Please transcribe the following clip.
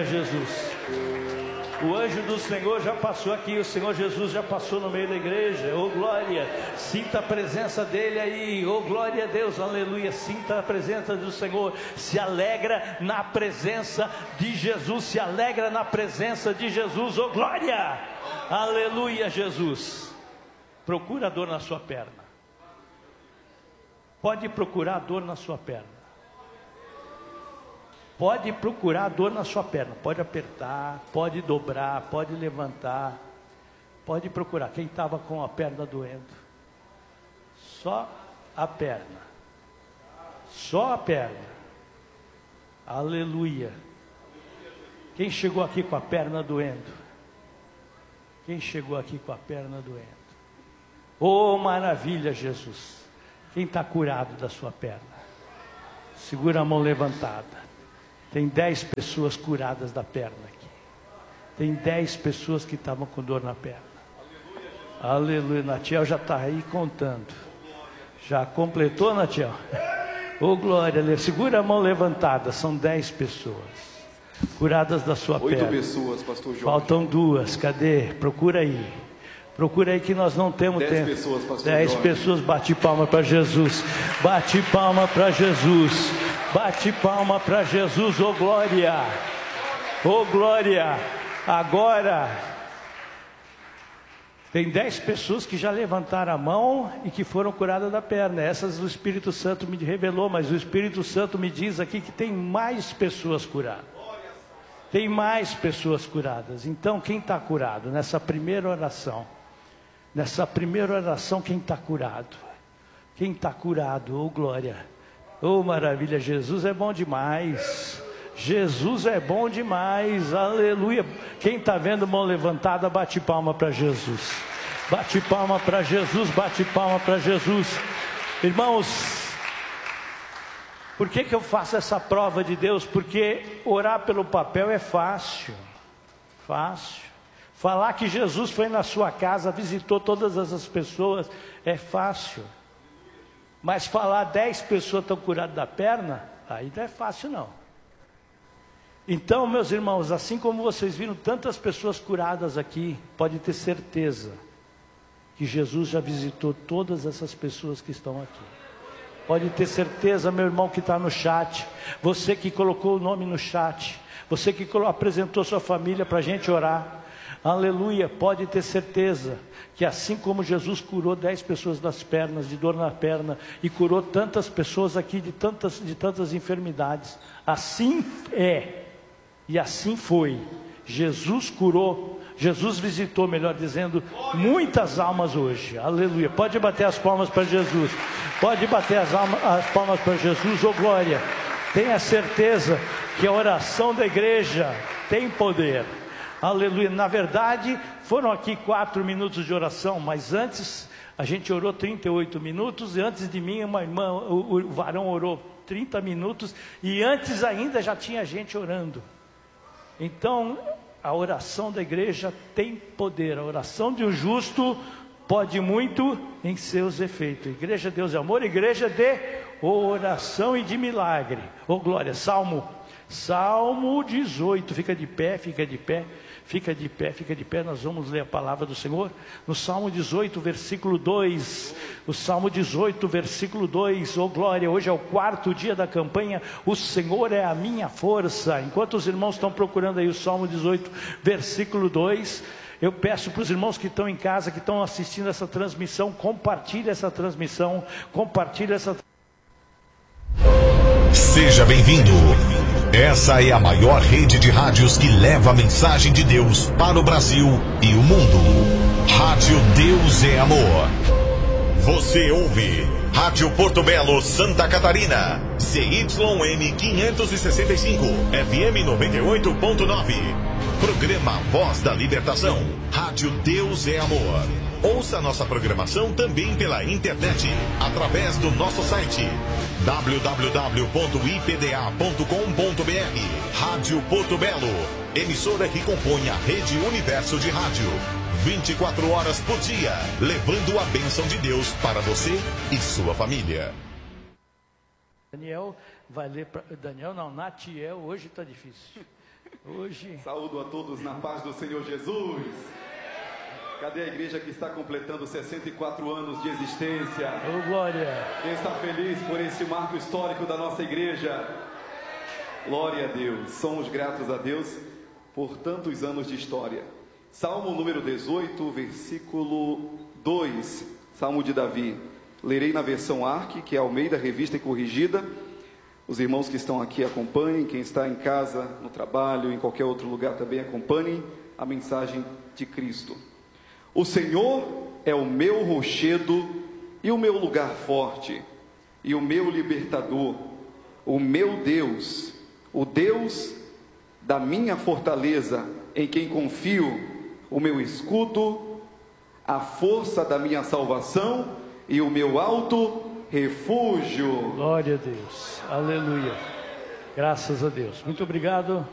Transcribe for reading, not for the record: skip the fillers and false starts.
Jesus. O anjo do Senhor já passou aqui, o Senhor Jesus já passou no meio da igreja. Oh glória, sinta a presença dele aí. Oh glória a Deus, aleluia. Sinta a presença do Senhor, se alegra na presença de Jesus, se alegra na presença de Jesus. Oh glória, aleluia. Jesus, procura a dor na sua perna. Pode procurar a dor na sua perna. Pode procurar a dor na sua perna, pode apertar, pode dobrar, pode levantar, pode procurar. Quem estava com a perna doendo? Só a perna, só a perna, aleluia. Quem chegou aqui com a perna doendo? Quem chegou aqui com a perna doendo? Oh maravilha, Jesus. Quem está curado da sua perna? Segura a mão levantada. Tem 10 pessoas curadas da perna aqui. Tem 10 pessoas que estavam com dor na perna. Aleluia. Natiel já está aí contando. Já completou, Natiel? Oh glória. Segura a mão levantada. São 10 pessoas curadas da sua perna. 8 pessoas, pastor Jorge. Faltam 2. Cadê? Procura aí. Procura aí que nós não temos 10 tempo. 10 pessoas, pastor 10 Jorge. pessoas. Bate palma para Jesus. Bate palma para Jesus. Bate palma para Jesus. Oh glória. Oh glória. Agora tem 10 pessoas que já levantaram a mão e que foram curadas da perna. Essas o Espírito Santo me revelou, mas o Espírito Santo me diz aqui que tem mais pessoas curadas. Tem mais pessoas curadas. Então quem está curado nessa primeira oração? Nessa primeira oração, quem está curado? Quem está curado? Oh glória. Oh maravilha. Jesus é bom demais. Jesus é bom demais. Aleluia. Quem está vendo mão levantada, bate palma para Jesus. Bate palma para Jesus. Bate palma para Jesus. Irmãos, por que eu faço essa prova de Deus? Porque orar pelo papel é fácil. Fácil. Falar que Jesus foi na sua casa, visitou todas essas pessoas, é fácil. Mas falar 10 pessoas estão curadas da perna, aí não é fácil não. Então, meus irmãos, assim como vocês viram tantas pessoas curadas aqui, pode ter certeza que Jesus já visitou todas essas pessoas que estão aqui. Pode ter certeza, meu irmão que está no chat, você que colocou o nome no chat, você que apresentou sua família para a gente orar. Aleluia, pode ter certeza que assim como Jesus curou 10 pessoas das pernas, de dor na perna, e curou tantas pessoas aqui de tantas enfermidades, assim é, e assim foi. Jesus curou, Jesus visitou, melhor dizendo, muitas almas hoje. Aleluia, pode bater as palmas para Jesus, pode bater as palmas para Jesus. Oh glória, tenha certeza que a oração da igreja tem poder. Aleluia. Na verdade, foram aqui 4 minutos de oração, mas antes a gente orou 38 minutos, e antes de mim uma irmã, o varão orou 30 minutos, e antes ainda já tinha gente orando. Então, a oração da igreja tem poder, a oração de um justo pode muito em seus efeitos. Igreja Deus é amor, igreja de oração e de milagre. Oh glória, Salmo 18, fica de pé, fica de pé. Fica de pé, fica de pé, nós vamos ler a palavra do Senhor. No Salmo 18, versículo 2. O Salmo 18, versículo 2. Oh glória, hoje é o 4º dia da campanha. O Senhor é a minha força. Enquanto os irmãos estão procurando aí o Salmo 18, versículo 2, eu peço para os irmãos que estão em casa, que estão assistindo essa transmissão, compartilhe essa transmissão, compartilhe essa. Seja bem-vindo. Essa é a maior rede de rádios que leva a mensagem de Deus para o Brasil e o mundo. Rádio Deus é Amor. Você ouve Rádio Porto Belo, Santa Catarina. CYM 565, FM 98.9. Programa Voz da Libertação. Rádio Deus é Amor. Ouça nossa programação também pela internet, através do nosso site www.ipda.com.br. Rádio Porto Belo, emissora que compõe a Rede Universo de Rádio. 24 horas por dia, levando a bênção de Deus para você e sua família. Daniel vai ler para... Daniel não, Natiel, hoje está difícil. Hoje. Saúdo a todos na paz do Senhor Jesus. Cadê a igreja que está completando 64 anos de existência? Oh, glória. Quem está feliz por esse marco histórico da nossa igreja? Glória a Deus. Somos gratos a Deus por tantos anos de história. Salmo número 18, versículo 2. Salmo de Davi. Lerei na versão ARC, que é Almeida, revista e corrigida. Os irmãos que estão aqui acompanhem, quem está em casa, no trabalho, em qualquer outro lugar também acompanhem a mensagem de Cristo. O Senhor é o meu rochedo e o meu lugar forte, e o meu libertador, o meu Deus, o Deus da minha fortaleza, em quem confio, o meu escudo, a força da minha salvação e o meu alto refúgio. Glória a Deus, aleluia, graças a Deus. Muito obrigado.